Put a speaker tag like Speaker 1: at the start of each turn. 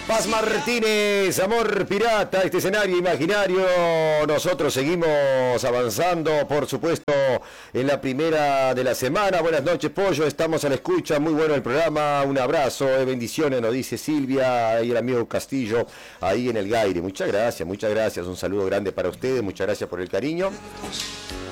Speaker 1: Paz Martínez, Amor Pirata, este escenario imaginario. Nosotros seguimos avanzando, por supuesto, en la primera de la semana. Buenas noches, Pollo, estamos a la escucha, muy bueno el programa. Un abrazo, bendiciones, nos dice Silvia y el amigo Castillo ahí en el Gaire. Muchas gracias, un saludo grande para ustedes, muchas gracias por el cariño.